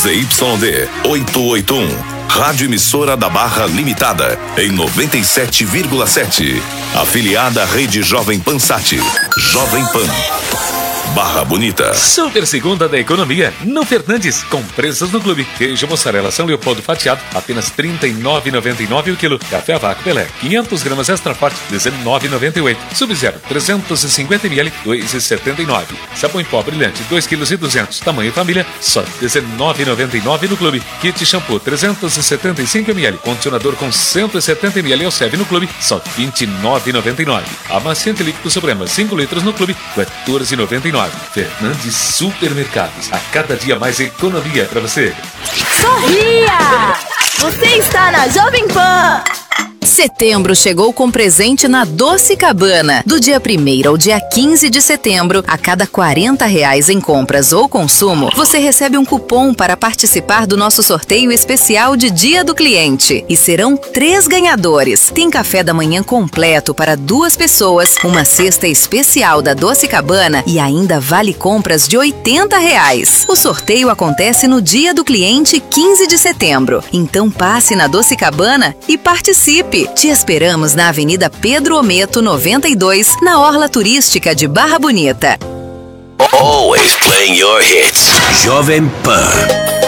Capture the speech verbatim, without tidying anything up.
Z Y D oitocentos e oitenta e um, Rádio Emissora da Barra Limitada, em noventa e sete vírgula sete. Afiliada à Rede Jovem Pan Sat. Jovem Pan. Barra Bonita. Super segunda da economia no Fernandes, com preços no clube. Queijo mussarela São Leopoldo fatiado, apenas trinta e nove reais e noventa e nove centavos o quilo. Café a vácuo Pelé, quinhentas gramas extra forte, dezenove reais e noventa e oito centavos. Sub-Zero, trezentos e cinquenta mililitros, dois reais e setenta e nove centavos. Sabão em pó brilhante, dois quilos e duzentos. Tamanho família, só dezenove reais e noventa e nove centavos no clube. Kit shampoo, trezentos e setenta e cinco mililitros. Condicionador com cento e setenta mililitros ao no clube, só vinte e nove reais e noventa e nove centavos. Amaciante líquido Suprema, cinco litros no clube, quatorze reais e noventa e nove centavos. Fernandes Supermercados, a cada dia mais economia pra você. Sorria! Você está na Jovem Pan. Setembro chegou com presente na Doce Cabana. Do dia primeiro ao dia quinze de setembro, a cada quarenta reais em compras ou consumo, você recebe um cupom para participar do nosso sorteio especial de Dia do Cliente. E serão três ganhadores. Tem café da manhã completo para duas pessoas, uma cesta especial da Doce Cabana e ainda vale compras de oitenta reais. O sorteio acontece no Dia do Cliente, quinze de setembro. Então passe na Doce Cabana e participe. Te esperamos na Avenida Pedro Ometo, noventa e dois, na Orla Turística de Barra Bonita. Always playing your hits. Jovem Pan.